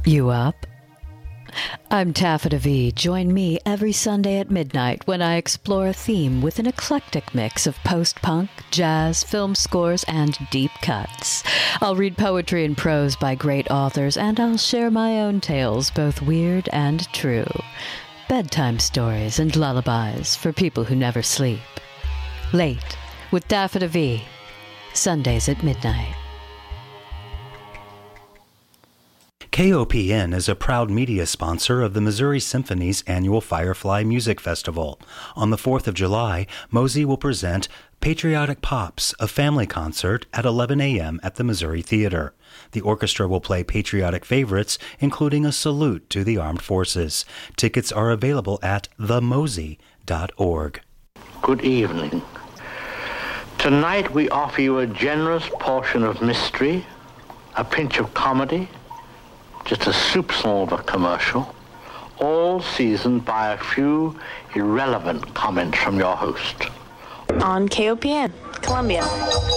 You up? I'm Taffeta V. Join me every Sunday at midnight when I explore a theme with an eclectic mix of post-punk, jazz, film scores, and deep cuts. I'll read poetry and prose by great authors, and I'll share my own tales, both weird and true. Bedtime stories and lullabies for people who never sleep. Late with Taffeta V. Sundays at midnight. KOPN is a proud media sponsor of the Missouri Symphony's annual Firefly Music Festival. On the 4th of July, Mosey will present Patriotic Pops, a family concert at 11 a.m. at the Missouri Theater. The orchestra will play patriotic favorites, including a salute to the armed forces. Tickets are available at themosey.org. Good evening. Tonight we offer you a generous portion of mystery, a pinch of comedy, just a soup-small of a commercial, all seasoned by a few irrelevant comments from your host. On KOPN, Columbia.